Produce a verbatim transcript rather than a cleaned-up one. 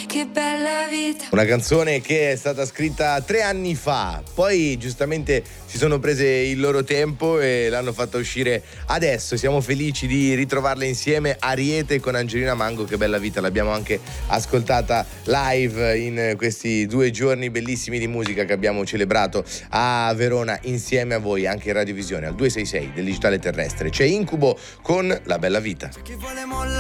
che bella vita. Una canzone che è stata scritta tre anni fa, poi giustamente si sono prese il loro tempo e l'hanno fatta uscire adesso. Siamo felici di ritrovarla insieme, Ariete con Angelina Mango, che bella vita, l'abbiamo anche ascoltata live in questi due giorni bellissimi di musica che abbiamo celebrato a Verona insieme a voi, anche in radiovisione al due sei sei del digitale terrestre. C'è Incubo con La bella vita.